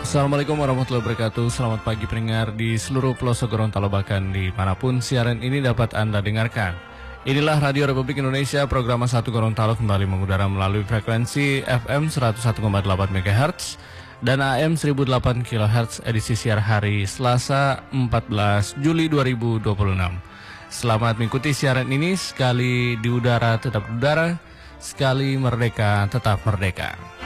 Assalamualaikum warahmatullahi wabarakatuh. Selamat pagi pendengar di seluruh pelosok Gorontalo bahkan dimanapun siaran ini dapat Anda dengarkan. Inilah Radio Republik Indonesia, program 1 Gorontalo kembali mengudara melalui frekuensi FM 101,8 MHz dan AM 1008 kHz edisi siar hari Selasa 14 Juli 2026. Selamat mengikuti siaran ini, sekali di udara tetap udara, sekali merdeka tetap merdeka.